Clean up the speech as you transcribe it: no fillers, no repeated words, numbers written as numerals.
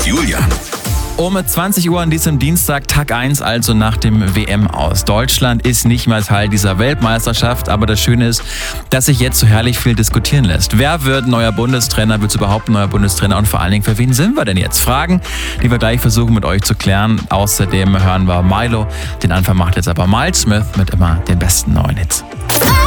Julian. Um 20 Uhr an diesem Dienstag, Tag 1, also nach dem WM aus. Deutschland ist nicht mehr Teil dieser Weltmeisterschaft, aber das Schöne ist, dass sich jetzt so herrlich viel diskutieren lässt. Wer wird neuer Bundestrainer? Wird es überhaupt ein neuer Bundestrainer? Und vor allen Dingen, für wen sind wir denn jetzt? Fragen, die wir gleich versuchen mit euch zu klären. Außerdem hören wir Milo. Den Anfang macht jetzt aber Miles Smith mit immer den besten neuen Hits.